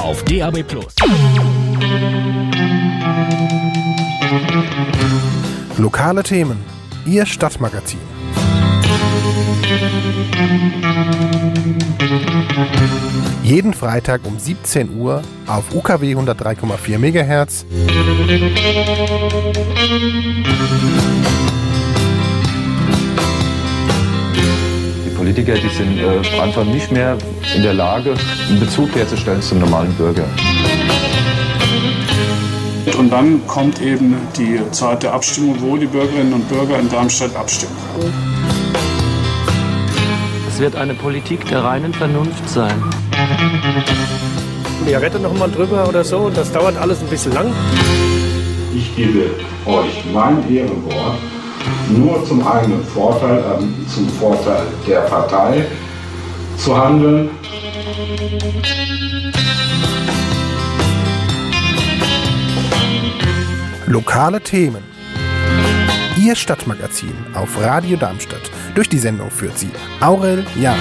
auf DAB+. Lokale Themen, Ihr Stadtmagazin. Jeden Freitag um 17 Uhr auf UKW 103,4 MHz. Die Politiker, die sind einfach nicht mehr in der Lage, einen Bezug herzustellen zum normalen Bürger. Und dann kommt eben die Zeit der Abstimmung, wo die Bürgerinnen und Bürger in Darmstadt abstimmen. Es wird eine Politik der reinen Vernunft sein. Wir retten noch mal drüber oder so, das dauert alles ein bisschen lang. Ich gebe euch mein Ehrenwort, nur zum eigenen Vorteil, zum Vorteil der Partei zu handeln. Lokale Themen. Ihr Stadtmagazin auf Radio Darmstadt. Durch die Sendung führt sie Aurel Jahn.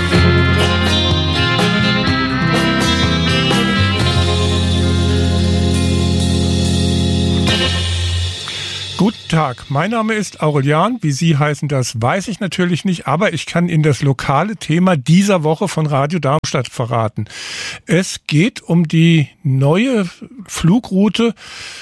Guten Tag, mein Name ist Aurel Jahn. Wie Sie heißen, das weiß ich natürlich nicht, aber ich kann Ihnen das lokale Thema dieser Woche von Radio Darmstadt verraten. Es geht um die neue Flugroute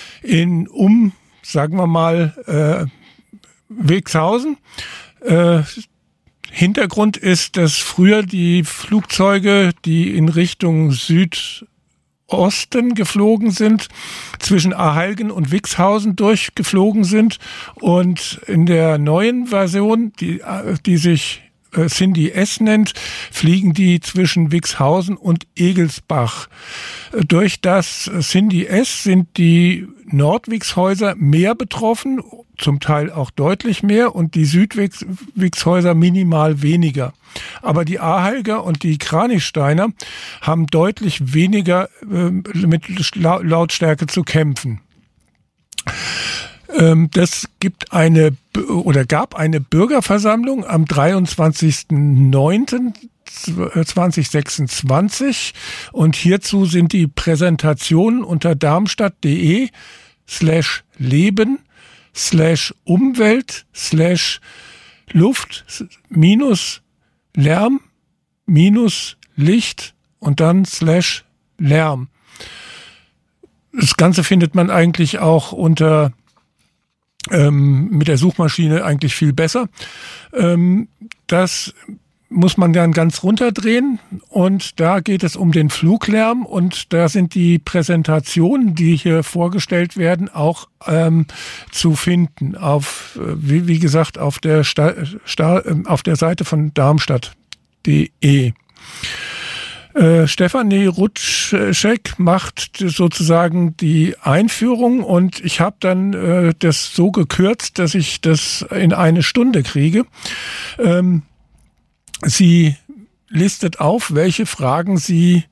sagen wir mal, Wixhausen. Hintergrund ist, dass früher die Flugzeuge, die in Richtung Südosten geflogen sind, zwischen Ahalgen und Wixhausen durchgeflogen sind, und in der neuen Version, die sich Cindy S nennt, fliegen die zwischen Wixhausen und Egelsbach. Durch das Cindy S sind die Nordwixhäuser mehr betroffen, zum Teil auch deutlich mehr, und die Südwixhäuser minimal weniger. Aber die Ahalger und die Kranichsteiner haben deutlich weniger mit Lautstärke zu kämpfen. Das gab eine Bürgerversammlung am 23.09.2026, und hierzu sind die Präsentationen unter darmstadt.de/Leben/Luft-Lärm-Licht und dann /Lärm. Das Ganze findet man eigentlich auch mit der Suchmaschine eigentlich viel besser. Das muss man dann ganz runterdrehen, und da geht es um den Fluglärm, und da sind die Präsentationen, die hier vorgestellt werden, auch zu finden wie gesagt, auf der Seite von darmstadt.de. Stefanie Rutschek macht sozusagen die Einführung, und ich habe dann das so gekürzt, dass ich das in eine Stunde kriege. Sie listet auf, welche Fragen sie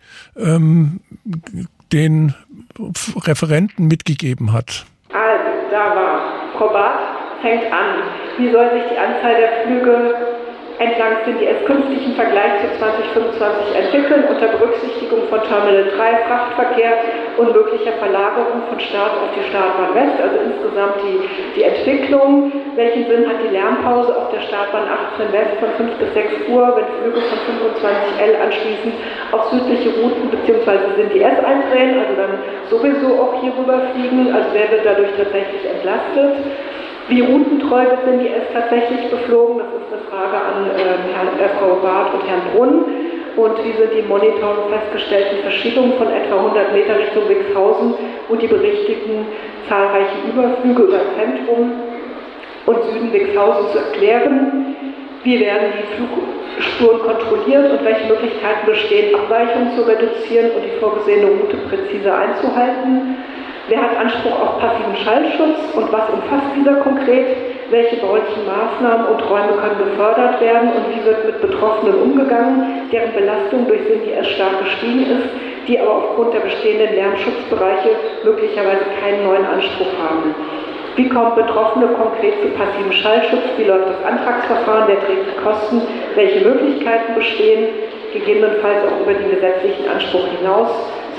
den Referenten mitgegeben hat. Also, da war Frau Barth, fängt an. Wie soll sich die Anzahl der Flüge entlang Cindy S künftig im Vergleich zu 2025 entwickeln, unter Berücksichtigung von Terminal 3, Frachtverkehr und möglicher Verlagerung von Start auf die Startbahn West, also insgesamt die Entwicklung. Welchen Sinn hat die Lärmpause auf der Startbahn 18 West von 5 bis 6 Uhr, wenn Flüge von 25L anschließend auf südliche Routen bzw. Cindy S eindrehen, also dann sowieso auch hier rüberfliegen, also wer wird dadurch tatsächlich entlastet? Wie routentreu wird Cindy S tatsächlich beflogen? Das ist eine Frage an Frau Barth und Herrn Brunn. Und wie sind die Monitoren festgestellten Verschiebungen von etwa 100 Meter Richtung Wixhausen und die berichtigten zahlreichen Überflüge über Zentrum und Süden Wixhausen zu erklären? Wie werden die Flugspuren kontrolliert und welche Möglichkeiten bestehen, Abweichungen zu reduzieren und die vorgesehene Route präzise einzuhalten? Wer hat Anspruch auf passiven Schallschutz und was umfasst dieser konkret? Welche baulichen Maßnahmen und Räume können gefördert werden und wie wird mit Betroffenen umgegangen, deren Belastung durch Cindy S stark gestiegen ist, die aber aufgrund der bestehenden Lärmschutzbereiche möglicherweise keinen neuen Anspruch haben? Wie kommen Betroffene konkret zu passivem Schallschutz? Wie läuft das Antragsverfahren? Wer trägt die Kosten? Welche Möglichkeiten bestehen? Gegebenenfalls auch über den gesetzlichen Anspruch hinaus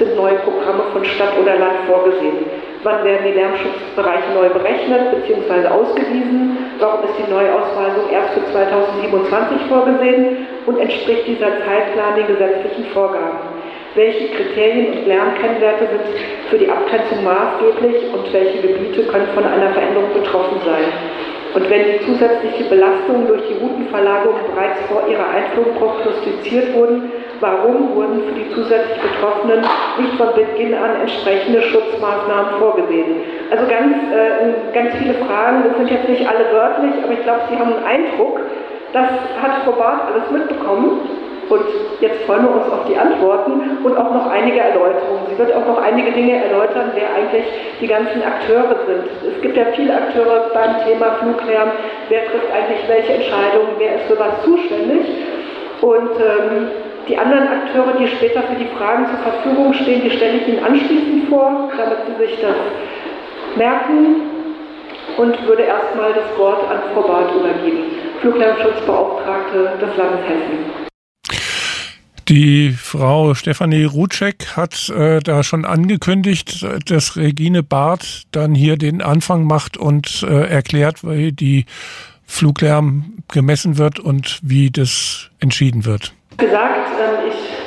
sind neue Programme von Stadt oder Land vorgesehen? Wann werden die Lärmschutzbereiche neu berechnet bzw. ausgewiesen? Warum ist die Neuausweisung erst für 2027 vorgesehen und entspricht dieser Zeitplan den gesetzlichen Vorgaben? Welche Kriterien und Lärmkennwerte sind für die Abgrenzung maßgeblich und welche Gebiete können von einer Veränderung betroffen sein? Und wenn die zusätzliche Belastungen durch die Routenverlagerung bereits vor ihrer Einführung prognostiziert wurden, warum wurden für die zusätzlich Betroffenen nicht von Beginn an entsprechende Schutzmaßnahmen vorgesehen? Also ganz viele Fragen, das sind jetzt nicht alle wörtlich, aber ich glaube, Sie haben einen Eindruck, das hat Frau Barth alles mitbekommen. Und jetzt freuen wir uns auf die Antworten und auch noch einige Erläuterungen. Sie wird auch noch einige Dinge erläutern, wer eigentlich die ganzen Akteure sind. Es gibt ja viele Akteure beim Thema Fluglärm. Wer trifft eigentlich welche Entscheidungen? Wer ist für was zuständig? Und die anderen Akteure, die später für die Fragen zur Verfügung stehen, die stelle ich Ihnen anschließend vor, damit Sie sich das merken. Und würde erstmal das Wort an Frau Barth übergeben, Fluglärmschutzbeauftragte des Landes Hessen. Die Frau Stefanie Rutschek hat da schon angekündigt, dass Regine Barth dann hier den Anfang macht und erklärt, wie die Fluglärm gemessen wird und wie das entschieden wird. Gesagt, ich